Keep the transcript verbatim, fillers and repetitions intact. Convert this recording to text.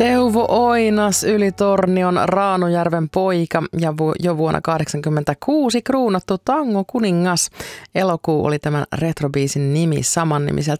Teuvo Oinas, Ylitornion Raanujärven poika ja vu- jo vuonna kahdeksankymmentäkuusi kruunattu tango kuningas. Elokuu oli tämän retrobiisin nimi samannimiseltä